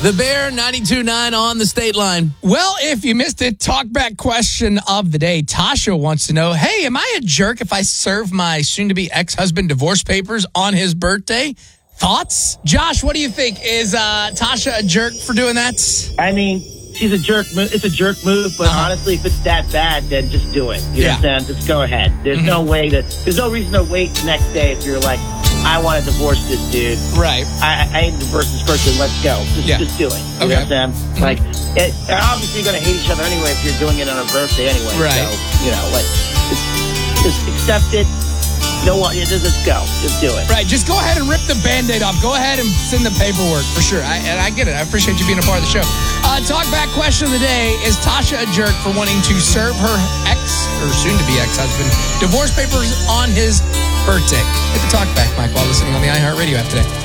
The Bear, 92.9 on the State Line. Well, if you missed it, talkback question of the day. Tasha wants to know, hey, am I a jerk if I serve my soon-to-be ex-husband divorce papers on his birthday? Thoughts? Josh, what do you think? Is Tasha a jerk for doing that? I mean, she's a jerk. It's a jerk move, but honestly, if it's that bad, then just do it. You know what I'm saying? Just go ahead. There's no way there's no reason to wait the next day if you're like, I want to divorce this dude. Right. I need to divorce this person. Let's go. Just do it. You know what I'm saying? Like, they're obviously going to hate each other anyway if you're doing it on a birthday anyway. Right. So, just accept it. Just go. Just do it. Right. Just go ahead and rip the Band-Aid off. Go ahead and send the paperwork for sure. I get it. I appreciate you being a part of the show. Talkback question of the day. Is Tasha a jerk for wanting to serve her ex or soon-to-be ex-husband divorce papers on his birthday? Hit the talkback, Mike, while listening on the iHeartRadio app today.